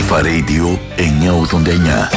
Αλφα Radio 989.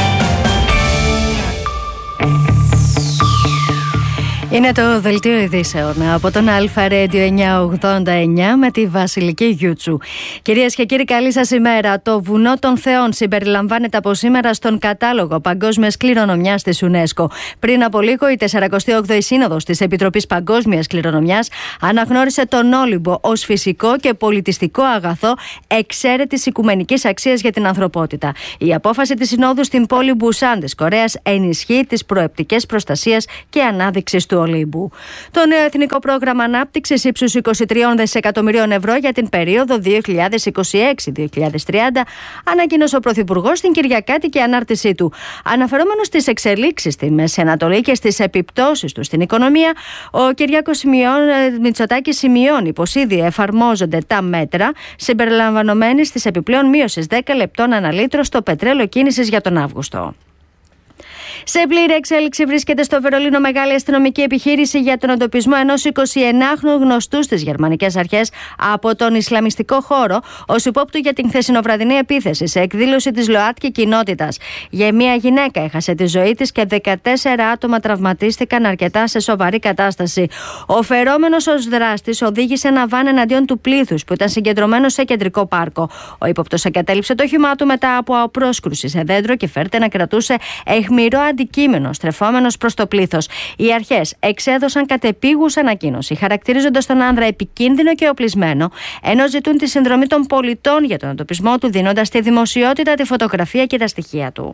Είναι το δελτίο ειδήσεων από τον Αλφα Radio 989 με τη Βασιλική Γιούτσου. Κυρίες και κύριοι, καλή σας ημέρα. Το Βουνό των Θεών συμπεριλαμβάνεται από σήμερα στον κατάλογο Παγκόσμιας Κληρονομιάς της UNESCO. Πριν από λίγο, η 48η Σύνοδος της Επιτροπής Παγκόσμιας Κληρονομιάς αναγνώρισε τον Όλυμπο ως φυσικό και πολιτιστικό αγαθό εξαίρετης οικουμενικής αξίας για την ανθρωπότητα. Η απόφαση της Συνόδου στην πόλη Μπουσάν της Κορέας ενισχύει τις προεπτικές προστασίας και ανάδειξης του Ολύμπου. Το νέο Εθνικό Πρόγραμμα Ανάπτυξης ύψους 23 δισεκατομμυρίων ευρώ για την περίοδο 2026-2030 ανακοίνωσε ο Πρωθυπουργός στην Κυριακάτικη ανάρτησή του. Αναφερόμενος στις εξελίξεις στη Μέση Ανατολή και στις επιπτώσεις του στην οικονομία, ο Κυριάκος Μητσοτάκης σημειώνει πως ήδη εφαρμόζονται τα μέτρα συμπεριλαμβανομένης της επιπλέον μείωσης 10 λεπτών ανά λίτρο στο πετρέλαιο κίνησης για τον Αύγουστο. Σε πλήρη εξέλιξη βρίσκεται στο Βερολίνο μεγάλη αστυνομική επιχείρηση για τον εντοπισμό ενός 29χρονου γνωστού στις γερμανικές αρχές από τον Ισλαμιστικό χώρο ως υπόπτου για την χθεσινοβραδινή επίθεση σε εκδήλωση της ΛΟΑΤΚΙ κοινότητας. Για μια γυναίκα έχασε τη ζωή της και 14 άτομα τραυματίστηκαν αρκετά σε σοβαρή κατάσταση. Ο φερόμενος ως δράστης οδήγησε ένα βαν εναντίον του πλήθους που ήταν συγκεντρωμένο σε κεντρικό πάρκο. Ο ύποπτος εγκατέλειψε το όχημά του μετά από απρόσκρουση σε δέντρο και φέρεται να κρατούσε αιχμηρό αντικείμενο στρεφόμενος προς το πλήθος. Οι αρχές εξέδωσαν κατεπίγουσα ανακοίνωση, χαρακτηρίζοντας τον άνδρα επικίνδυνο και οπλισμένο, ενώ ζητούν τη συνδρομή των πολιτών για τον εντοπισμό του, δίνοντας στη δημοσιότητα τη φωτογραφία και τα στοιχεία του.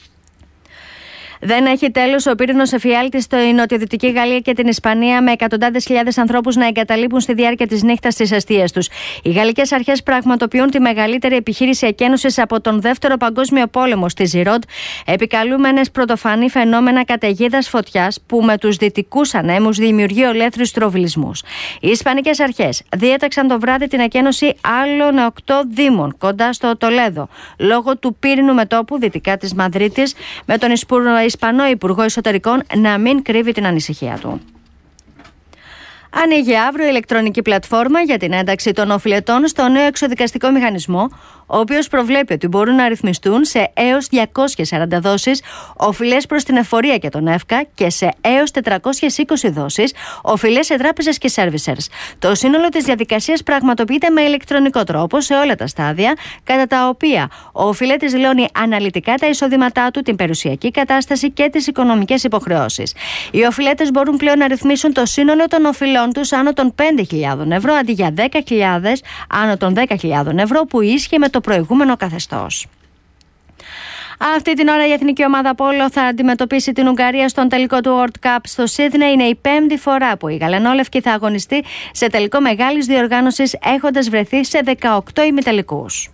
Δεν έχει τέλος ο πύρινος εφιάλτης στη νοτιοδυτική Γαλλία και την Ισπανία, με εκατοντάδες χιλιάδες ανθρώπους να εγκαταλείπουν στη διάρκεια της νύχτας τις εστίες τους. Οι γαλλικές αρχές πραγματοποιούν τη μεγαλύτερη επιχείρηση εκένωσης από τον Δεύτερο Παγκόσμιο Πόλεμο στη Ζιρόντ, επικαλούμενες πρωτοφανή φαινόμενα καταιγίδας φωτιάς που με τους δυτικούς ανέμους δημιουργεί ολέθριους τροβιλισμούς. Οι ισπανικές αρχές διέταξαν το βράδυ την εκένωση άλλων 8 δήμων κοντά στο Τολέδο, λόγω του πύρινου μετώπου δυτικά της Μαδρίτης, με τον Ισπανό Υπουργό Εσωτερικών να μην κρύβει την ανησυχία του. Ανοίγει αύριο η ηλεκτρονική πλατφόρμα για την ένταξη των οφειλετών στο νέο εξοδικαστικό μηχανισμό, ο οποίος προβλέπει ότι μπορούν να ρυθμιστούν σε έως 240 δόσεις οφειλές προς την εφορία και τον ΕΦΚΑ και σε έως 420 δόσεις οφειλές σε τράπεζες και servicers. Το σύνολο της διαδικασίας πραγματοποιείται με ηλεκτρονικό τρόπο σε όλα τα στάδια, κατά τα οποία ο οφειλέτης δηλώνει αναλυτικά τα εισοδήματά του, την περιουσιακή κατάσταση και τις οικονομικές υποχρεώσεις. Οι οφειλέτες μπορούν πλέον να ρυθμίσουν το σύνολο των οφειλών τους άνω των 5.000 ευρώ αντί για 10.000 άνω των 10.000 ευρώ που ίσχυε με το προηγούμενο καθεστώς. Αυτή την ώρα η εθνική ομάδα πόλο θα αντιμετωπίσει την Ουγγαρία στον τελικό του World Cup στο Σίδνεϊ. Είναι η 5η φορά που η γαλανόλευκη θα αγωνιστεί σε τελικό μεγάλης διοργάνωσης, έχοντας βρεθεί σε 18 ημιτελικούς.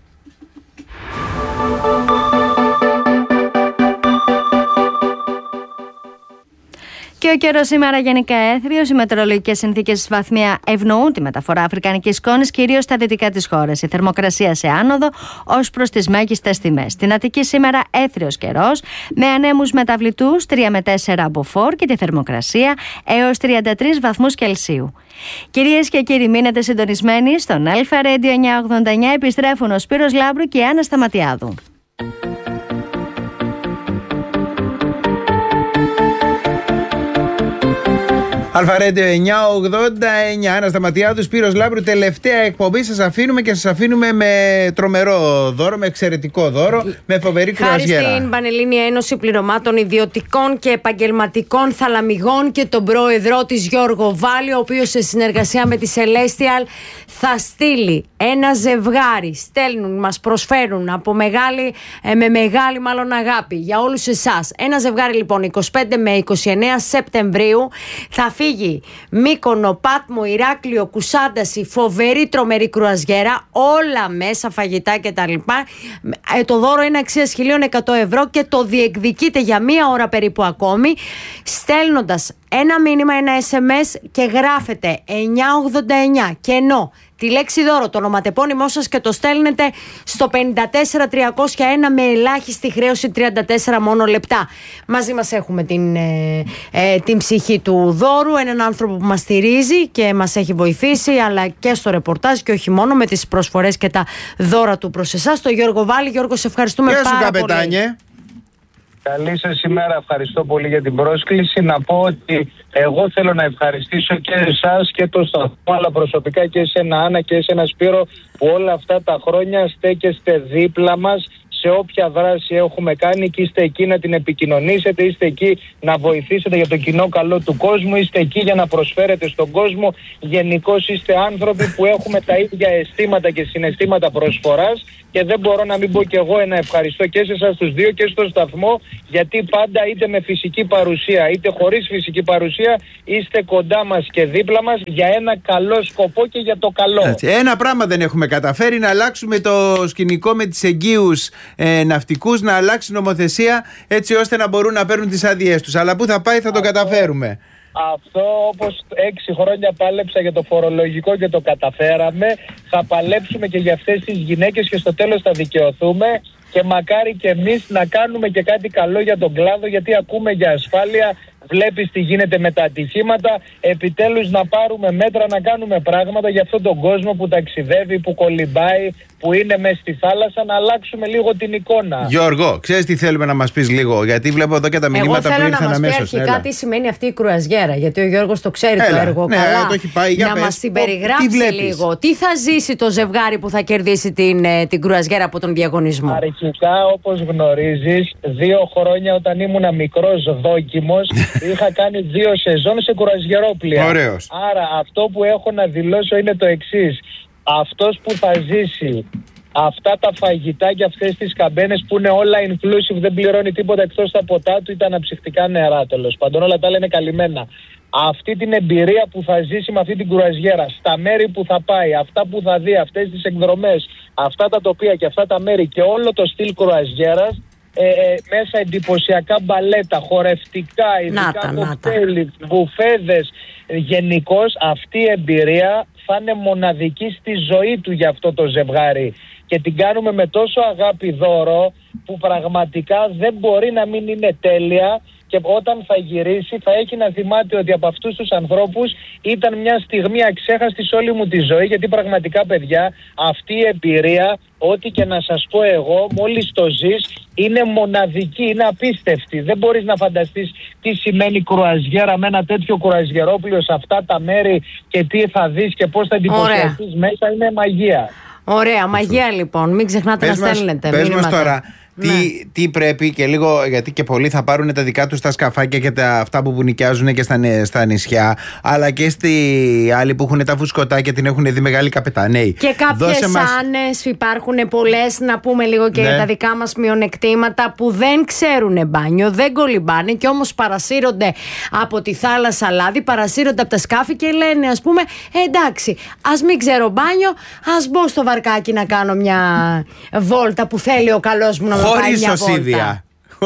Και ο καιρός σήμερα γενικά έθριος. Οι μετεωρολογικές συνθήκες βαθμία ευνοούν τη μεταφορά αφρικανικής σκόνης, κυρίως στα δυτικά της χώρας. Η θερμοκρασία σε άνοδο ως προς τις μέγιστες τιμές. Στην Αττική σήμερα έθριος καιρός, με ανέμους μεταβλητούς 3 με 4 από φόρ και τη θερμοκρασία έως 33 βαθμούς Κελσίου. Κυρίες και κύριοι, μείνετε συντονισμένοι στον Αλφα Radio 989. Επιστρέφουν ο Σπύρος Λάμπρου και η Άννα Σταματιάδου. Αλφα Radio 989, Άννα Σταματιάδου, Σπύρος Λάμπρου, τελευταία εκπομπή. Σας αφήνουμε και σας αφήνουμε με τρομερό δώρο, με εξαιρετικό δώρο, με φοβερή κρουαζιέρα. Χάρη στην Πανελλήνια Ένωση Πληρωμάτων Ιδιωτικών και Επαγγελματικών Θαλαμιγών και τον πρόεδρό της Γιώργο Βάλη, ο οποίος σε συνεργασία με τη Celestial θα στείλει ένα ζευγάρι. Στέλνουν, μας προσφέρουν με μεγάλη μάλλον αγάπη για όλους εσάς. Ένα ζευγάρι λοιπόν 25 με 29 Σεπτεμβρίου θα φύγει Μύκονο, Πάτμο, Ηράκλειο, Κουσάνταση, φοβερή τρομερή κρουαζιέρα, όλα μέσα, φαγητά κτλ. Το δώρο είναι αξίας 1.100 ευρώ και το διεκδικείτε για μία ώρα περίπου ακόμη, στέλνοντας ένα μήνυμα, ένα SMS και γράφετε 989 κενό τη λέξη δώρο, το ονοματεπώνυμό σας και το στέλνετε στο 54301 με ελάχιστη χρέωση 34 μόνο λεπτά. Μαζί μας έχουμε την ψυχή του δώρου, έναν άνθρωπο που μας στηρίζει και μας έχει βοηθήσει, αλλά και στο ρεπορτάζ και όχι μόνο, με τις προσφορές και τα δώρα του προς εσάς, τον Γιώργο Βάλη. Γιώργο, σε ευχαριστούμε πάρα πολύ. Καλή σας ημέρα, ευχαριστώ πολύ για την πρόσκληση. Να πω ότι εγώ θέλω να ευχαριστήσω και εσάς και το σταθμό, αλλά προσωπικά και εσένα Άννα και εσένα Σπύρο, που όλα αυτά τα χρόνια στέκεστε δίπλα μας σε όποια δράση έχουμε κάνει και είστε εκεί να την επικοινωνήσετε, είστε εκεί να βοηθήσετε για το κοινό καλό του κόσμου, είστε εκεί για να προσφέρετε στον κόσμο. Γενικώς είστε άνθρωποι που έχουμε τα ίδια αισθήματα και συναισθήματα προσφοράς και δεν μπορώ να μην πω κι εγώ ένα ευχαριστώ και σε εσάς τους δύο και στο σταθμό, γιατί πάντα είτε με φυσική παρουσία είτε χωρίς φυσική παρουσία είστε κοντά μας και δίπλα μας για ένα καλό σκοπό και για το καλό. Έτσι. Ένα πράγμα δεν έχουμε καταφέρει, να αλλάξουμε το σκηνικό με τις εγγύους ναυτικούς, να αλλάξει νομοθεσία έτσι ώστε να μπορούν να παίρνουν τις άδειές τους. Αλλά πού θα πάει θα το καταφέρουμε. Αυτό, όπως 6 χρόνια πάλεψα για το φορολογικό και το καταφέραμε, θα παλέψουμε και για αυτές τις γυναίκες και στο τέλος θα δικαιωθούμε. Και μακάρι και εμείς να κάνουμε και κάτι καλό για τον κλάδο, γιατί ακούμε για ασφάλεια, βλέπεις τι γίνεται με τα ατυχήματα. Επιτέλους να πάρουμε μέτρα, να κάνουμε πράγματα για αυτόν τον κόσμο που ταξιδεύει, που κολυμπάει, που είναι μες στη θάλασσα, να αλλάξουμε λίγο την εικόνα. Γιώργο, ξέρεις τι θέλουμε να μας πεις λίγο, γιατί βλέπω εδώ και τα μηνύματα που ήρθαν αμέσως. Εγώ θέλω να μας πει αρχικά τι σημαίνει αυτή η κρουαζιέρα, γιατί ο Γιώργος το ξέρει το έργο καλά. Το έχει πάει, να μας την περιγράψει λίγο. Τι θα ζήσει το ζευγάρι που θα κερδίσει την κρουαζιέρα από τον διαγωνισμό? Αρχικά, όπως γνωρίζεις, 2 χρόνια όταν ήμουν μικρός δόκιμος, είχα κάνει 2 σεζόν σε κουραζιερόπλια. Ωραίος. Άρα αυτό που έχω να δηλώσω είναι το εξής. Αυτός που θα ζήσει αυτά τα φαγητά και αυτές τις καμπένες που είναι όλα inclusive, δεν πληρώνει τίποτα εκτός τα ποτά του ή τα αναψυκτικά νερά, τέλος πάντων, όλα τα άλλα είναι καλυμμένα. Αυτή την εμπειρία που θα ζήσει με αυτή την κουραζιέρα, στα μέρη που θα πάει, αυτά που θα δει, αυτές τις εκδρομές, αυτά τα τοπία και αυτά τα μέρη και όλο το στυλ κουραζιέρας, μέσα εντυπωσιακά μπαλέτα, χορευτικά, ειδικά κοκτέιλ, μπουφέδες, γενικώς αυτή η εμπειρία θα είναι μοναδική στη ζωή του για αυτό το ζευγάρι και την κάνουμε με τόσο αγάπη δώρο που πραγματικά δεν μπορεί να μην είναι τέλεια. Και όταν θα γυρίσει θα έχει να θυμάται ότι από αυτούς τους ανθρώπους ήταν μια στιγμή αξέχαστη σε όλη μου τη ζωή, γιατί πραγματικά παιδιά αυτή η εμπειρία, ό,τι και να σας πω εγώ, μόλις το ζεις είναι μοναδική, είναι απίστευτη. Δεν μπορείς να φανταστείς τι σημαίνει κρουαζιέρα με ένα τέτοιο κουραζιερόπλιο σε αυτά τα μέρη και τι θα δεις και πώς θα εντυπωσιαστείς μέσα, είναι μαγεία. Ωραία, μαγεία λοιπόν, μην ξεχνάτε να στέλνετε. Πες μας τώρα. Τι πρέπει και λίγο, γιατί και πολλοί θα πάρουν τα δικά τους τα σκαφάκια και αυτά που νοικιάζουν και στα νησιά, αλλά και στη άλλοι που έχουν τα φουσκωτάκια την έχουν δει μεγάλοι καπεταναίοι. Και κάποιες άνες, υπάρχουν πολλές, να πούμε λίγο και για τα δικά μας μειονεκτήματα, που δεν ξέρουν μπάνιο, δεν κολυμπάνε και όμως παρασύρονται από τη θάλασσα λάδι, παρασύρονται από τα σκάφη και λένε, ας πούμε, εντάξει, ας μην ξέρω μπάνιο, ας μπω στο βαρκάκι να κάνω μια βόλτα που θέλει ο καλός μου να με πάει μια βόλτα.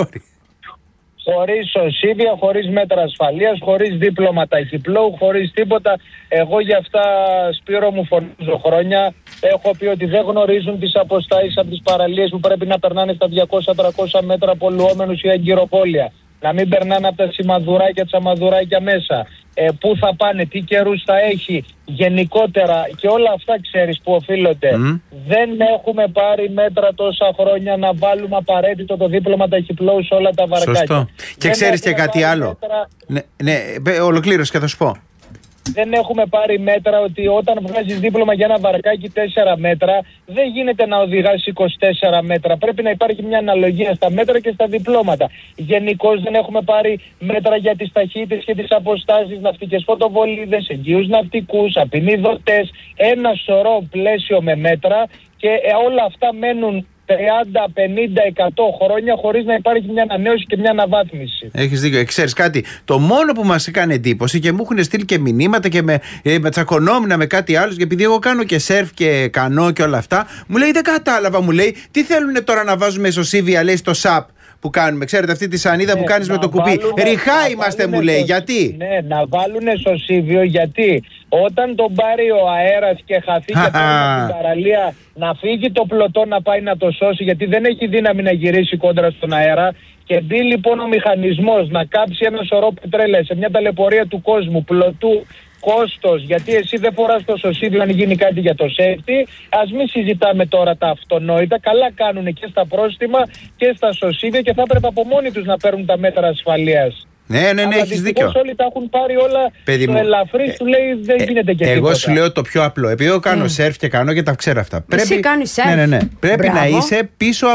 Χωρίς σωσίδια, χωρίς μέτρα ασφαλείας, χωρίς δίπλωμα ταχυπλόου, χωρίς τίποτα. Εγώ για αυτά, Σπύρο, μου φωνίζω χρόνια. Έχω πει ότι δεν γνωρίζουν τις αποστάσεις από τις παραλίες που πρέπει να περνάνε στα 200-300 μέτρα από λουόμενους ή αγκυροπόλια. Να μην περνάνε από τα σημαδουράκια, τσαμαδουράκια μέσα. Πού θα πάνε, τι καιρούς θα έχει, γενικότερα και όλα αυτά ξέρεις που οφείλονται. Δεν έχουμε πάρει μέτρα τόσα χρόνια να βάλουμε απαραίτητο το δίπλωμα ταχυπλόου σε όλα τα βαρκάκια. Σωστό. Και ξέρεις και κάτι άλλο. Ναι, ολοκλήρωση και θα σου πω. Δεν έχουμε πάρει μέτρα ότι όταν βγάζεις δίπλωμα για ένα βαρκάκι 4 μέτρα, δεν γίνεται να οδηγάς 24 μέτρα. Πρέπει να υπάρχει μια αναλογία στα μέτρα και στα διπλώματα. Γενικώς δεν έχουμε πάρει μέτρα για τις ταχύτητες και τις αποστάσεις, ναυτικές φωτοβολίδες, εγγύους ναυτικούς, απεινιδωτές. Ένα σωρό πλαίσιο με μέτρα και όλα αυτά μένουν 30, 50, 100 χρόνια χωρίς να υπάρχει μια ανανέωση και μια αναβάθμιση. Έχεις δίκιο. Ξέρεις κάτι, το μόνο που μας έκανε εντύπωση και μου έχουν στείλει και μηνύματα και με τσακωνόμουν με κάτι άλλο, επειδή εγώ κάνω και σερφ και κανό και όλα αυτά, μου λέει δεν κατάλαβα, μου λέει τι θέλουν τώρα να βάζουμε ισοσύβια, λέει στο ΣΑΠ που κάνουμε. Ξέρετε, αυτή τη σανίδα που κάνεις με το κουμπί. Ριχά είμαστε, μου λέει. Γιατί? Ναι, να βάλουνε σωσίβιο, γιατί όταν τον πάρει ο αέρας και χαθεί και πάει στην παραλία, να φύγει το πλωτό να πάει να το σώσει, γιατί δεν έχει δύναμη να γυρίσει κόντρα στον αέρα. Και μπει λοιπόν ο μηχανισμός να κάψει ένα σωρό πετρέλαια σε μια ταλαιπωρία του κόσμου, πλωτού, κόστος, γιατί εσύ δεν φοράς το σωσίβιο αν γίνει κάτι για το safety. Ας μην συζητάμε τώρα τα αυτονόητα. Καλά κάνουν και στα πρόστιμα και στα σωσίβια και θα έπρεπε από μόνοι τους να παίρνουν τα μέτρα ασφαλείας. Ναι, έχεις δίκιο. Όλοι τα έχουν πάρει όλα στο ελαφρύ, του λέει δεν γίνεται και τίποτα. Εγώ σου λέω το πιο απλό. Επειδή εγώ κάνω σερφ και κάνω και τα ξέρω αυτά. Εσύ κάνεις σερφ. Ναι. Πρέπει να είσαι πίσω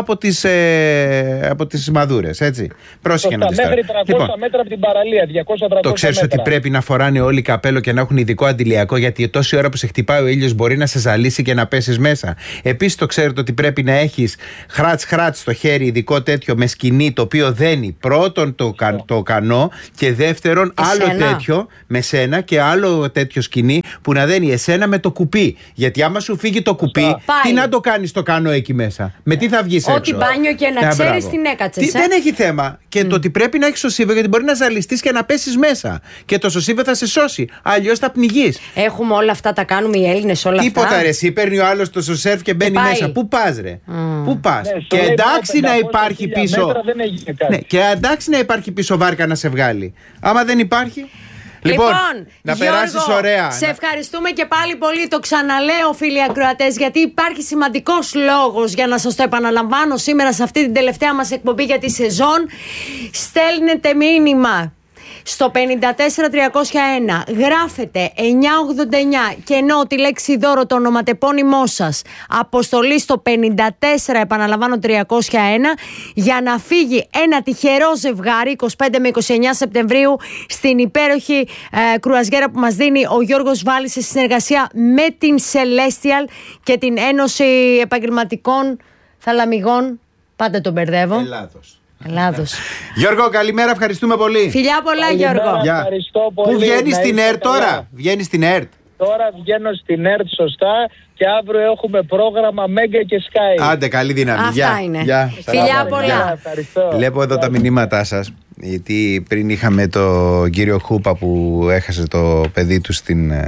από τις μαδούρες, έτσι. Πρόσεχε να δεις τώρα. Μέχρι 300 μέτρα από την παραλία, 200-300 Το ξέρεις ότι πρέπει να φοράνε όλοι καπέλο και να έχουν ειδικό αντιλιακό, γιατί τόση ώρα που σε χτυπάει ο ήλιος μπορεί να σε ζαλίσει και να πέσεις μέσα. Επίσης το ξέρετε ότι πρέπει να έχεις χράτς στο χέρι, ειδικό τέτοιο με σκοινί, το οποίο δένει πρώτον το κανό. Και δεύτερον, άλλο τέτοιο με σένα και άλλο τέτοιο σκηνή που να δένει εσένα με το κουπί. Γιατί άμα σου φύγει το κουπί, τι να το κάνεις το κάνω εκεί μέσα. Με τι θα βγεις έξω. Ό,τι μπάνιο και να ξέρεις την έκατσες. Δεν έχει θέμα. Και το ότι πρέπει να έχεις σωσίβιο, γιατί μπορεί να ζαλιστείς και να πέσεις μέσα. Και το σωσίβιο θα σε σώσει. Αλλιώς θα πνιγείς. Έχουμε όλα αυτά, τα κάνουμε οι Έλληνες όλα αυτά. Τίποτα ρε, εσύ παίρνει ο άλλος το σωσέρφ και μπαίνει μέσα. Πού πας ρε. Πού πας. Και εντάξει να υπάρχει πίσω. Και εντάξει να υπάρχει πίσω βάρκα να σε βγάλει. Άμα δεν υπάρχει. Λοιπόν, να Γιώργο, περάσεις ωραία. Σε ευχαριστούμε και πάλι πολύ. Το ξαναλέω, φίλοι ακροατές, γιατί υπάρχει σημαντικός λόγος για να σας το επαναλαμβάνω σήμερα σε αυτή την τελευταία μας εκπομπή για τη σεζόν. Στέλνετε μήνυμα στο 54301, γράφετε 989 και ενώ τη λέξη δώρο, το ονοματεπώνυμό σας, αποστολή στο 54, επαναλαμβάνω 301, για να φύγει ένα τυχερό ζευγάρι 25 με 29 Σεπτεμβρίου στην υπέροχη κρουαζιέρα που μας δίνει ο Γιώργος Βάλης σε συνεργασία με την Celestial και την Ένωση Επαγγελματικών Θαλαμιγών. Πάντα τον μπερδεύω. Ελλάδος. Γιώργο, καλημέρα, ευχαριστούμε πολύ. Φιλιά πολλά, Γιώργο. Ευχαριστώ πολύ. Πού βγαίνεις στην ΕΡΤ τώρα? Βγαίνεις στην ΕΡΤ. Τώρα βγαίνω στην ΕΡΤ, σωστά. Και αύριο έχουμε πρόγραμμα Μέγκα και Sky. Άντε, καλή δύναμη. Αυτά είναι. Φιλιά πολλά. Βλέπω εδώ τα μηνύματά σας. Γιατί πριν είχαμε τον κύριο Χούπα που έχασε το παιδί του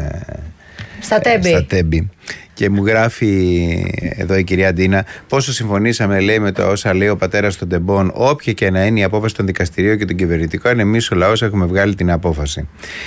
στα Τέμπη. Και μου γράφει εδώ η κυρία Ντίνα, πόσο συμφωνήσαμε, λέει, με το όσα λέει ο πατέρας των Τεμπών, όποια και να είναι η απόφαση των δικαστηρίων και των κυβερνητικών, εμείς ο λαός έχουμε βγάλει την απόφαση.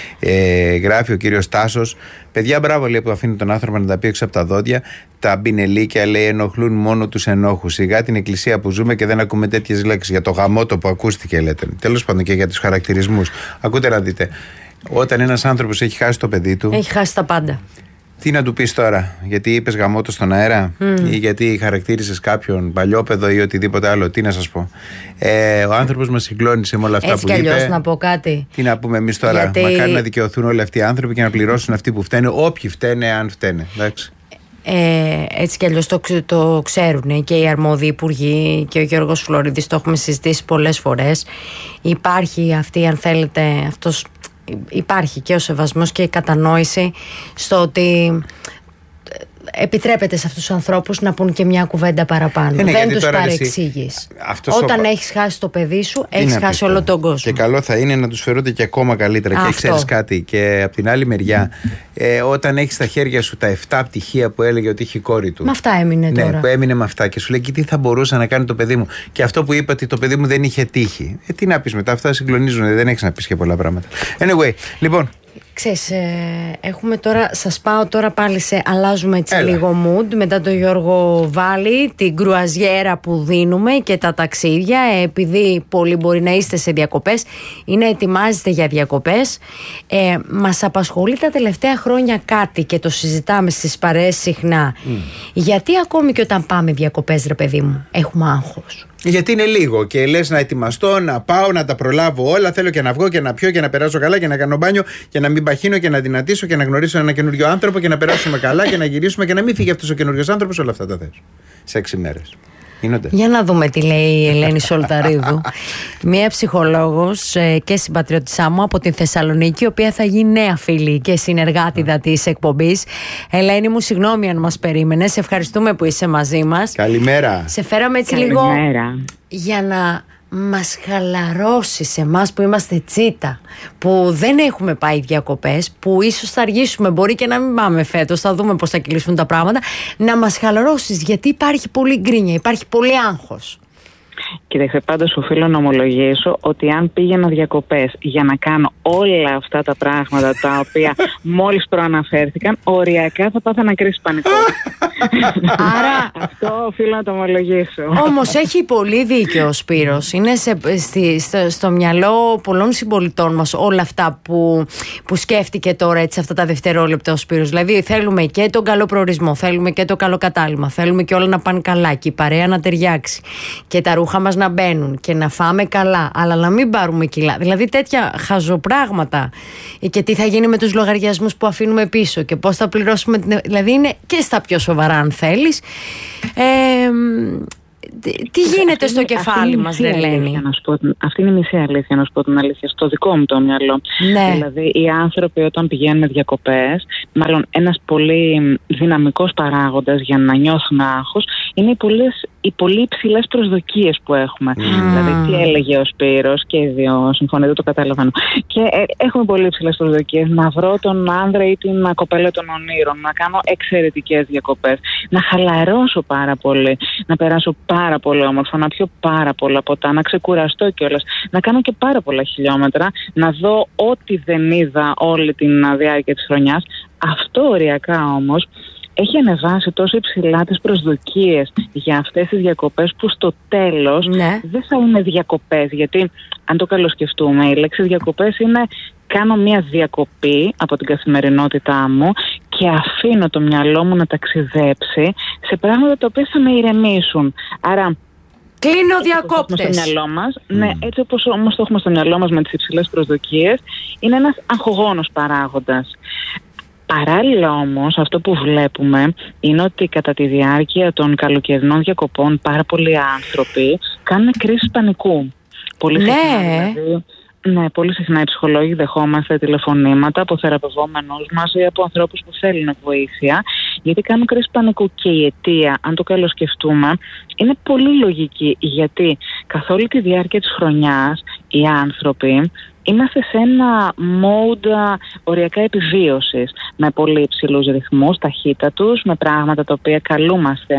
Γράφει ο κύριος Τάσος, παιδιά, μπράβο, λέει, που αφήνει τον άνθρωπο να τα πει έξω από τα δόντια. Τα μπινελίκια, λέει, ενοχλούν μόνο τους ενόχους. Σιγά την εκκλησία που ζούμε και δεν ακούμε τέτοιες λέξεις. Για το γαμότο που ακούστηκε, λέτε. Τέλος πάντων, και για τους χαρακτηρισμούς. Ακούτε να δείτε. Όταν ένας άνθρωπος έχει χάσει το παιδί του. Έχει χάσει τα πάντα. Τι να του πεις τώρα, γιατί είπες γαμώτο στον αέρα ή γιατί χαρακτήρισες κάποιον παλιόπαιδο ή οτιδήποτε άλλο, τι να σας πω. Ο άνθρωπος μας συγκλώνησε με όλα αυτά έτσι που είπε. Έτσι κι αλλιώς να πω κάτι. Τι να πούμε εμείς τώρα, μακάρι να δικαιωθούν όλοι αυτοί οι άνθρωποι και να πληρώσουν αυτοί που φταίνε, όποιοι φταίνε, αν φταίνε. Εντάξει. Έτσι κι αλλιώς το ξέρουν και οι αρμόδιοι υπουργοί και ο Γιώργος Φλωρίδης, το έχουμε συζητήσει πολλές φορές. Υπάρχει αυτή, αν θέλετε, αυτός. Υπάρχει και ο σεβασμός και η κατανόηση στο ότι επιτρέπεται σε αυτούς τους ανθρώπους να πούν και μια κουβέντα παραπάνω. Δεν τους παρεξήγεις. Όταν έχεις χάσει το παιδί σου, έχεις χάσει όλο τον κόσμο. Και καλό θα είναι να τους φερούνται και ακόμα καλύτερα. Αυτό. Και ξέρεις κάτι, και από την άλλη μεριά, όταν έχεις στα χέρια σου τα 7 πτυχία που έλεγε ότι είχε η κόρη του. Με αυτά έμεινε τώρα. Ναι, που έμεινε με αυτά και σου λέει, και τι θα μπορούσε να κάνει το παιδί μου. Και αυτό που είπε ότι το παιδί μου δεν είχε τύχη. Τι να πεις μετά, αυτά συγκλονίζουν, δεν έχεις να πεις και πολλά πράγματα. Anyway, λοιπόν. Ξέρεις, έχουμε τώρα, σας πάω τώρα πάλι αλλάζουμε έτσι λίγο mood μετά τον Γιώργο Βάλη, την κρουαζιέρα που δίνουμε και τα ταξίδια, επειδή πολλοί μπορεί να είστε σε διακοπές ή να ετοιμάζεστε για διακοπές. Μας απασχολεί τα τελευταία χρόνια κάτι και το συζητάμε στις παρέες συχνά. Γιατί ακόμη και όταν πάμε διακοπές, ρε παιδί μου, έχουμε άγχος? Γιατί είναι λίγο και λες να ετοιμαστώ, να πάω, να τα προλάβω όλα. Θέλω και να βγω και να πιω και να περάσω καλά και να κάνω μπάνιο και να μην παχύνω και να δυνατήσω και να γνωρίσω ένα καινούριο άνθρωπο και να περάσουμε καλά και να γυρίσουμε και να μην φύγει αυτός ο καινούριος άνθρωπος. Όλα αυτά τα θες. Σε 6 μέρες. Γίνονται. Για να δούμε τι λέει η Ελένη Σολταρίδου. Μία ψυχολόγος και συμπατριώτησά μου από την Θεσσαλονίκη, η οποία θα γίνει νέα φίλη και συνεργάτηδα της εκπομπής. Ελένη μου, συγγνώμη αν μας περίμενες. Σε ευχαριστούμε που είσαι μαζί μας. Καλημέρα. Σε φέραμε έτσι λίγο για να μας χαλαρώσει σε εμάς που είμαστε τσίτα, που δεν έχουμε πάει διακοπές, που ίσως θα αργήσουμε, μπορεί και να μην πάμε φέτος, θα δούμε πώς θα κυλήσουν τα πράγματα, να μας χαλαρώσεις, γιατί υπάρχει πολύ γκρίνια, υπάρχει πολύ άγχος. Κοίταξε, πάντως οφείλω να ομολογήσω ότι αν πήγαινα διακοπές για να κάνω όλα αυτά τα πράγματα τα οποία μόλις προαναφέρθηκαν, οριακά θα πάθαινα κρίση πανικού. Άρα αυτό οφείλω να το ομολογήσω. Όμως έχει πολύ δίκιο ο Σπύρος. Είναι στο μυαλό πολλών συμπολιτών μας όλα αυτά που σκέφτηκε τώρα έτσι αυτά τα δευτερόλεπτα ο Σπύρος. Δηλαδή θέλουμε και τον καλό προορισμό, θέλουμε και το καλό κατάλημα, θέλουμε και όλα να πάνε καλά και η παρέα να ταιριάξει και τα ρούχα μας να μπαίνουν και να φάμε καλά, αλλά να μην πάρουμε κιλά. Δηλαδή τέτοια χαζοπράγματα. Και τι θα γίνει με τους λογαριασμούς που αφήνουμε πίσω και πώς θα πληρώσουμε. Δηλαδή είναι και στα πιο σοβαρά, αν θέλεις. Τι γίνεται στο κεφάλι μας, Ρελένη? Αυτή είναι η μισή αλήθεια, να σου πω την αλήθεια, στο δικό μου το μυαλό. Ναι. Δηλαδή, οι άνθρωποι όταν πηγαίνουν διακοπές, μάλλον ένας πολύ δυναμικός παράγοντας για να νιώθουν άγχος, είναι οι πολύ υψηλές προσδοκίες που έχουμε. Δηλαδή, τι έλεγε ο Σπύρος, και οι δύο συμφωνείτε, το καταλαβαίνω. Και έχουμε πολύ υψηλές προσδοκίες να βρω τον άνδρα ή την κοπέλα των ονείρων, να κάνω εξαιρετικές διακοπές, να χαλαρώσω πάρα πολύ, να περάσω πάρα πολύ όμορφα, να πιω πάρα πολλά ποτά, να ξεκουραστώ κιόλας, να κάνω και πάρα πολλά χιλιόμετρα, να δω ό,τι δεν είδα όλη την διάρκεια της χρονιάς. Αυτό οριακά όμως έχει ανεβάσει τόσο υψηλά τις προσδοκίες για αυτές τις διακοπές που στο τέλος δεν θα είναι διακοπές. Γιατί αν το καλοσκεφτούμε, η λέξη διακοπές είναι κάνω μια διακοπή από την καθημερινότητά μου και αφήνω το μυαλό μου να ταξιδέψει σε πράγματα τα οποία θα με ηρεμήσουν. Άρα κλείνω διακόπτες. Στο μυαλό μας, ναι, έτσι όπως όμως το έχουμε στο μυαλό μας με τις υψηλές προσδοκίες, είναι ένας αγχογόνος παράγοντας. Παράλληλα όμως, αυτό που βλέπουμε είναι ότι κατά τη διάρκεια των καλοκαιρινών διακοπών πάρα πολλοί άνθρωποι κάνουν κρίσεις πανικού. Πολύ συχνά, δηλαδή, ναι, πολύ συχνά οι ψυχολόγοι δεχόμαστε τηλεφωνήματα από θεραπευόμενους μας ή από ανθρώπους που θέλουν βοήθεια, γιατί κάνουν κρίση πανικού. Και η αιτία, αν το καλοσκεφτούμε, είναι πολύ λογική, γιατί καθ' όλη τη διάρκεια της χρονιάς οι άνθρωποι είμαστε σε ένα mode οριακά επιβίωσης, με πολύ υψηλούς ρυθμούς, ταχύτατους, με πράγματα τα οποία καλούμαστε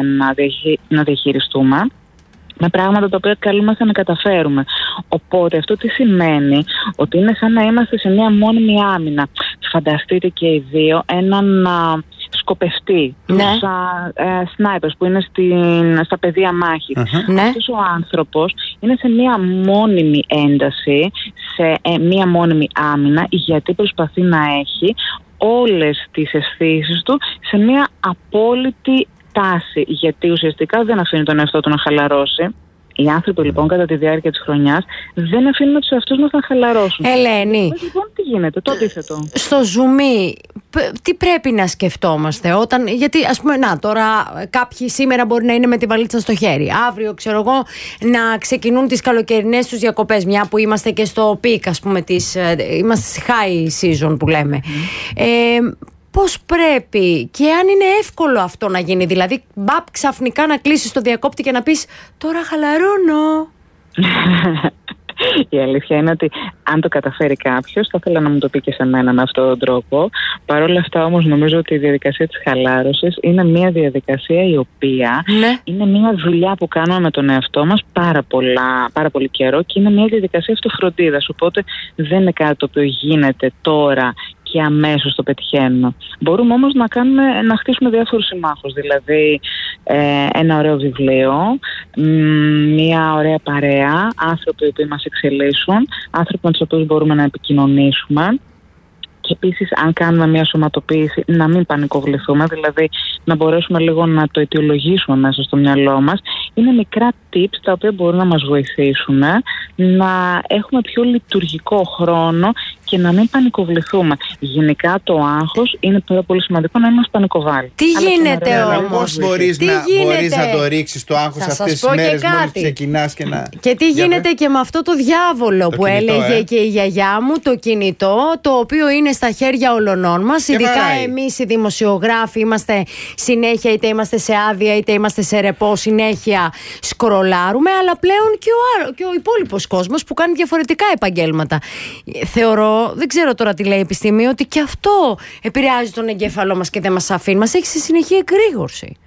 να διαχειριστούμε, με πράγματα τα οποία καλούμαστε να καταφέρουμε. Οπότε αυτό τι σημαίνει? Ότι είναι σαν να είμαστε σε μια μόνιμη άμυνα. Φανταστείτε και οι δύο έναν σκοπευτή, τους σνάιπερς που είναι στα πεδία μάχης. Αυτός ο άνθρωπος είναι σε μια μόνιμη ένταση, σε μια μόνιμη άμυνα, γιατί προσπαθεί να έχει όλες τις αισθήσεις του σε μια απόλυτη τάση, γιατί ουσιαστικά δεν αφήνει τον εαυτό του να χαλαρώσει. Οι άνθρωποι λοιπόν κατά τη διάρκεια της χρονιάς δεν αφήνουν τους εαυτούς μας να χαλαρώσουν. Ελένη, λοιπόν, τι γίνεται, το αντίθετο. Στο ζουμί, τι πρέπει να σκεφτόμαστε γιατί ας πούμε, τώρα κάποιοι σήμερα μπορεί να είναι με τη βαλίτσα στο χέρι, αύριο ξέρω εγώ να ξεκινούν τις καλοκαιρινές τους διακοπές, μια που είμαστε και στο πικ, ας πούμε, είμαστε στη high season που λέμε. Πώς πρέπει και αν είναι εύκολο αυτό να γίνει? Δηλαδή, ξαφνικά να κλείσεις το διακόπτη και να πεις τώρα χαλαρώνω. Η αλήθεια είναι ότι αν το καταφέρει κάποιος, θα ήθελα να μου το πει και σε μένα με αυτόν τον τρόπο. Παρ' όλα αυτά όμως νομίζω ότι η διαδικασία της χαλάρωσης είναι μια διαδικασία η οποία είναι μια δουλειά που κάνουμε με τον εαυτό μας πάρα πολύ καιρό και είναι μια διαδικασία αυτοφροντίδας. Οπότε δεν είναι κάτι το οποίο γίνεται τώρα και αμέσως το πετυχαίνουμε. Μπορούμε όμως να χτίσουμε διάφορους συμμάχους, δηλαδή ένα ωραίο βιβλίο, μια ωραία παρέα, άνθρωποι που μας εξελίσσουν, άνθρωποι με τους οποίους μπορούμε να επικοινωνήσουμε. Και επίσης, αν κάνουμε μια σωματοποίηση, να μην πανικοβληθούμε, δηλαδή να μπορέσουμε λίγο να το αιτιολογήσουμε μέσα στο μυαλό μας. Είναι μικρά tips τα οποία μπορούν να μας βοηθήσουν να έχουμε πιο λειτουργικό χρόνο και να μην πανικοβληθούμε. Γενικά το άγχος είναι πάρα πολύ σημαντικό να είμαστε πανικοβάλλοι. Τι γίνεται όμως? Πώς μπορείς να το ρίξεις το άγχος αυτές τις μέρες μόλις ξεκινάς και να... Και τι γίνεται και με αυτό το διάβολο που κινητό, έλεγε και η γιαγιά μου, το κινητό, το οποίο είναι στα χέρια όλων μας. Ειδικά εμείς οι δημοσιογράφοι είμαστε συνέχεια, είτε είμαστε σε άδεια είτε είμαστε σε ρεπό, συνέχεια σκρολάρουμε, αλλά πλέον και ο υπόλοιπος κόσμος που κάνει διαφορετικά επαγγέλματα. Θεωρώ, δεν ξέρω τώρα τι λέει η επιστήμη, ότι και αυτό επηρεάζει τον εγκέφαλό μας και δεν μας αφήνει, μας έχει σε συνεχή εγρήγορση.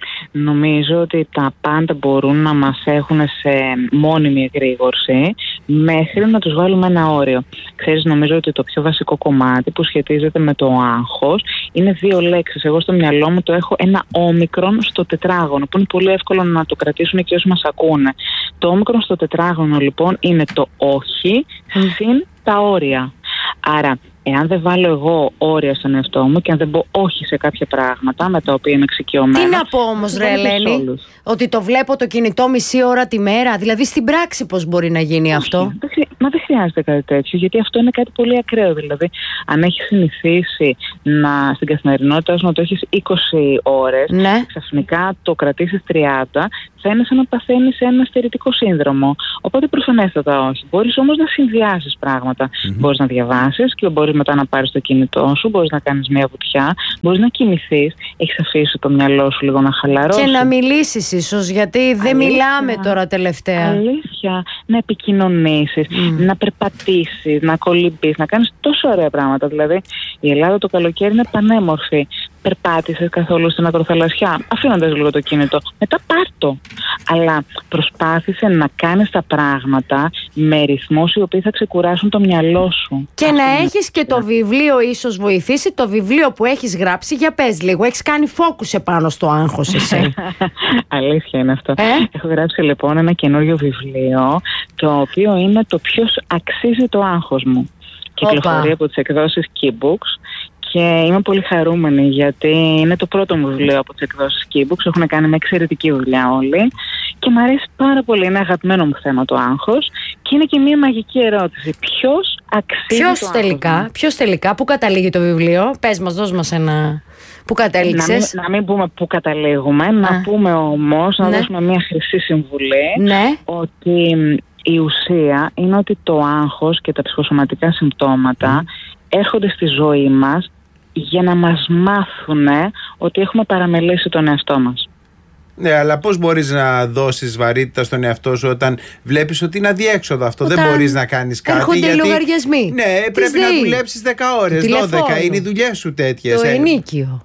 Νομίζω ότι τα πάντα μπορούν να μας έχουν σε μόνιμη εγρήγορση μέχρι να τους βάλουμε ένα όριο. Ξέρεις, νομίζω ότι το πιο βασικό κομμάτι που σχετίζεται με το άγχος είναι 2 λέξεις. Εγώ στο μυαλό μου το έχω ένα όμικρον στο τετράγωνο, που είναι πολύ εύκολο να το κρατήσουν και όσοι μας ακούνε. Το όμικρον στο τετράγωνο λοιπόν είναι το όχι συν τα όρια. Άρα, εάν δεν βάλω εγώ όρια στον εαυτό μου και αν δεν πω όχι σε κάποια πράγματα με τα οποία είμαι εξοικειωμένη. Τι να πω όμως, ρε Ελένη, ότι το βλέπω το κινητό μισή ώρα τη μέρα? Δηλαδή στην πράξη πώς μπορεί να γίνει αυτό? Μα δεν χρειάζεται κάτι τέτοιο, γιατί αυτό είναι κάτι πολύ ακραίο. Δηλαδή, αν έχεις συνηθίσει στην καθημερινότητά σου να το έχεις 20 ώρες, ξαφνικά το κρατήσεις 30, θα είναι σαν να παθαίνεις ένα στερητικό σύνδρομο. Οπότε προφανέστατα όχι. Μπορείς όμως να συνδυάσεις πράγματα. Μπορείς να διαβάσεις και μπορείς μετά να πάρεις το κινητό σου, μπορείς να κάνεις μια βουτιά, μπορείς να κοιμηθείς, έχεις αφήσει το μυαλό σου λίγο να χαλαρώσει. Και να μιλήσεις ίσως, γιατί δεν μιλάμε τώρα τελευταία. Αλήθεια, να επικοινωνήσεις, να περπατήσεις, να κολυμπείς, να κάνεις τόσο ωραία πράγματα. Δηλαδή, η Ελλάδα το καλοκαίρι είναι πανέμορφη. Περπάτησες καθόλου στην ακροθαλασσιά, αφήνοντας λίγο το κινητό? Μετά πάρτο. Αλλά προσπάθησε να κάνεις τα πράγματα με ρυθμούς οι οποίοι θα ξεκουράσουν το μυαλό σου. Και να έχεις και το βιβλίο, ίσως βοηθήσει, το βιβλίο που έχεις γράψει. Για πες λίγο, έχεις κάνει focus επάνω στο άγχος εσύ. Αλήθεια είναι αυτό. Έχω γράψει λοιπόν ένα καινούριο βιβλίο, το οποίο είναι το ποιος αξίζει το άγχος μου. Κυκλοφορεί από τις εκδόσεις Keybooks. Και είμαι πολύ χαρούμενη γιατί είναι το πρώτο μου βιβλίο από τις εκδόσεις Keybooks. Έχουν κάνει με εξαιρετική δουλειά όλοι και μου αρέσει πάρα πολύ. Είναι αγαπημένο μου θέμα το άγχος και είναι και μια μαγική ερώτηση. Ποιος αξίζει το άγχος? Ποιος τελικά, πού καταλήγει το βιβλίο? Πες μας, δώσ' μας ένα... Πού κατέληξες? Να μην πούμε πού καταλήγουμε, να πούμε όμως, να δώσουμε μια χρυσή συμβουλή, ότι η ουσία είναι ότι το άγχος και τα ψυχοσωματικά συμπτώματα έρχονται στη ζωή μας για να μας μάθουν ότι έχουμε παραμελήσει τον εαυτό μας. Ναι, αλλά πώς μπορείς να δώσεις βαρύτητα στον εαυτό σου όταν βλέπεις ότι είναι αδιέξοδο αυτό? Δεν μπορείς να κάνεις κάτι. Έρχονται οι λογαριασμοί. Ναι, πρέπει να δουλέψεις 10 ώρες, 12. Είναι οι δουλειές σου τέτοιες. Το ενίκιο.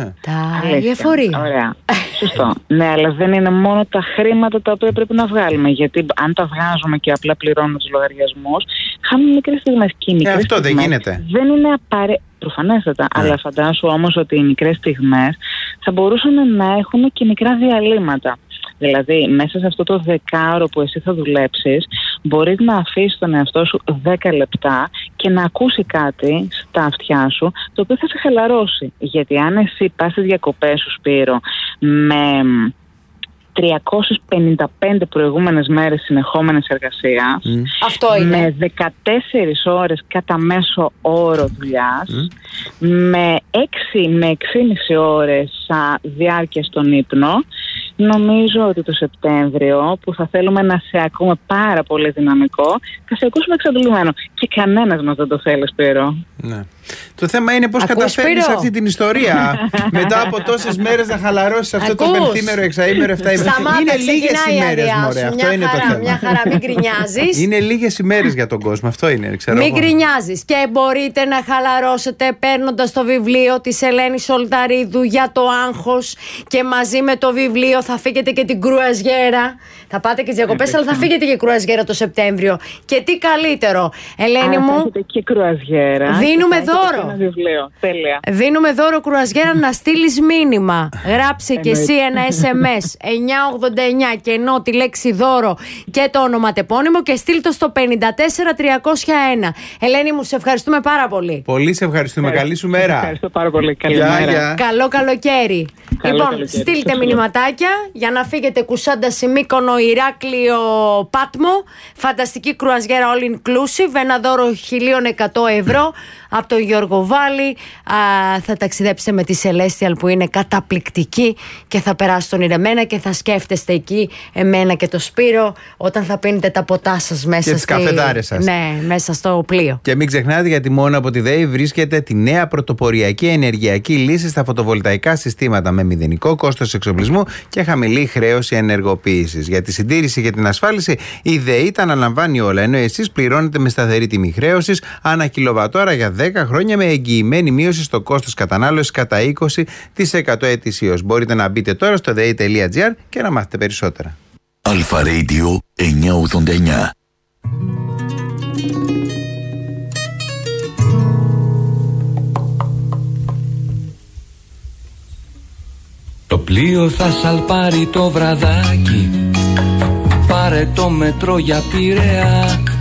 Τα εφορία. Ωραία. Σωστό. Ναι, αλλά δεν είναι μόνο τα χρήματα τα οποία πρέπει να βγάλουμε. Γιατί αν τα βγάζουμε και απλά πληρώνουμε τους λογαριασμούς, χάνουμε μικρές στιγμές. Αυτό δεν γίνεται. Δεν είναι απαραίτητο. Προφανέστατα. Αλλά φαντάσου όμως ότι οι μικρές στιγμές θα μπορούσαν να έχουν και μικρά διαλύματα. Δηλαδή, μέσα σε αυτό το 10ωρο που εσύ θα δουλέψεις, μπορείς να αφήσεις τον εαυτό σου 10 λεπτά και να ακούσει κάτι στα αυτιά σου, το οποίο θα σε χαλαρώσει. Γιατί αν εσύ πας στις διακοπές σου, Σπύρο, με 355 προηγούμενες μέρες συνεχόμενης εργασίας, με 14 ώρες κατά μέσο όρο δουλειάς, με 6 με 6,5 ώρες διάρκεια στον ύπνο, νομίζω ότι το Σεπτέμβριο, που θα θέλουμε να σε ακούμε πάρα πολύ δυναμικό, θα σε ακούσουμε εξαντλούμενο. Και κανένας μας δεν το θέλει, Σπύρο. Ναι. Το θέμα είναι πώς καταφέρνεις αυτή την ιστορία μετά από τόσες μέρες να χαλαρώσεις αυτό το πενθήμερο, εξαήμερο, εφταήμερο. Είναι λίγες ημέρες, μωρέ. Αυτό είναι το θέμα. Μια χαρά, μην γκρινιάζεις. Είναι λίγες ημέρες για τον κόσμο, αυτό είναι. Μην γκρινιάζεις. Και μπορείτε να χαλαρώσετε παίρνοντας το βιβλίο της Ελένης Σολταρίδου για το άγχος, και μαζί με το βιβλίο θα φύγετε και την κρουαζιέρα. Θα πάτε και τις διακοπές, αλλά θα φύγετε και κρουαζιέρα το Σεπτέμβριο. Και τι καλύτερο, Ελένη μου. Και κρουαζιέρα. Δίνουμε δώρο. Δίνουμε δώρο κρουαζιέρα να στείλεις μήνυμα. Γράψε και εσύ ένα SMS 989 και ενώ τη λέξη δώρο και το ονοματεπώνυμο και στείλ το στο 54301. Ελένη μου, σε ευχαριστούμε πάρα πολύ. Πολύ σε ευχαριστούμε. Καλή σου μέρα. Ευχαριστώ πάρα πολύ. Καλημέρα. Καλό καλοκαίρι. Λοιπόν, στείλτε μηνυματάκια. για να φύγετε Κουσάντα, Μύκονο, Ηράκλειο, Πάτμο. Φανταστική κρουαζιέρα all inclusive, ένα δώρο 1.100 ευρώ από τον Γιώργο Βάλλη. Θα ταξιδέψετε με τη Celestial που είναι καταπληκτική και θα περάσει τον ηρεμένα και θα σκέφτεστε εκεί εμένα και το Σπύρο όταν θα πίνετε τα ποτά σας μέσα, τις καφεδάρες σας. Ναι, μέσα στο πλοίο. Και μην ξεχνάτε, γιατί μόνο από τη ΔΕΗ βρίσκεται τη νέα πρωτοποριακή ενεργειακή λύση στα φωτοβολταϊκά συστήματα με μηδενικό κόστος εξοπλισμού και χαμηλή χρέωση ενεργοποίησης. Για τη συντήρηση και την ασφάλιση, η ΔΕΗ τα αναλαμβάνει όλα, ενώ εσείς πληρώνετε με σταθερή τιμή χρέωσης ανά κιλοβατόρα για 10 χρόνια με εγγυημένη μείωση στο κόστος κατανάλωσης κατά 20% ετησίως. Μπορείτε να μπείτε τώρα στο dei.gr και να μάθετε περισσότερα. Αλφα Radio 989. Το πλοίο θα σαλπάρει το βραδάκι, πάρε το μετρό για Πειραιά.